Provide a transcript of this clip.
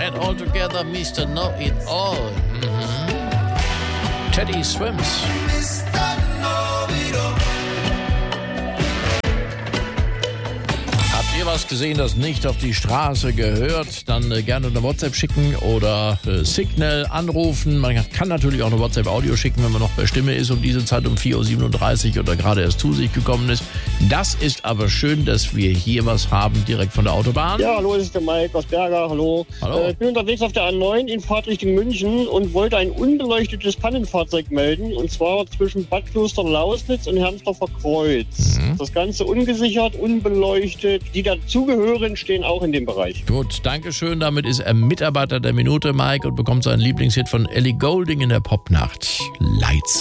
And all together, Mr. Know-It-All. Teddy Swims. Habt ihr was gesehen, das nicht auf die Straße gehört? Dann gerne eine WhatsApp schicken oder Signal anrufen. Man kann natürlich auch eine WhatsApp-Audio schicken, wenn man noch bei Stimme ist um diese Zeit um 4.37 Uhr oder gerade erst zu sich gekommen ist. Das ist aber schön, dass wir hier was haben, direkt von der Autobahn. Ja, hallo, das ist der Mike aus Berger, hallo. Ich bin unterwegs auf der A9 in Fahrtrichtung München und wollte ein unbeleuchtetes Pannenfahrzeug melden, und zwar zwischen Bad Kloster-Lausnitz und Hermsdorfer Kreuz. Das Ganze ungesichert, unbeleuchtet. Die dazugehören, stehen auch in dem Bereich. Gut, danke schön. Damit ist er Mitarbeiter der Minute, Mike, und bekommt seinen Lieblingshit von Ellie Goulding in der Popnacht. Lights.